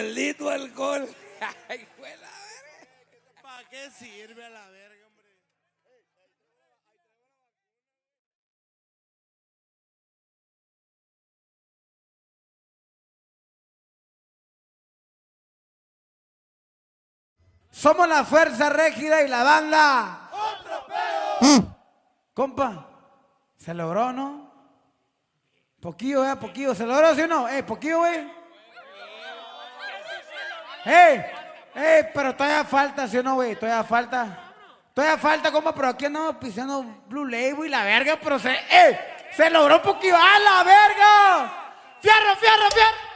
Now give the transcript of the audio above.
Maldito alcohol. Ay, fue la verga. ¿Para qué sirve a la verga, hombre? Somos la Fuerza Régida y la banda. ¡Otro pedo! Compa, ¿se logró, no? Poquillo, poquillo. ¿Se logró, sí o no? Poquillo, güey. Pero todavía falta, ¿sí o no, güey? Todavía falta. Todavía falta, compa, pero aquí andamos pisando Blue Label y la verga, pero se logró poquillo. ¡A la verga! ¡Fierro, fierro, fierro!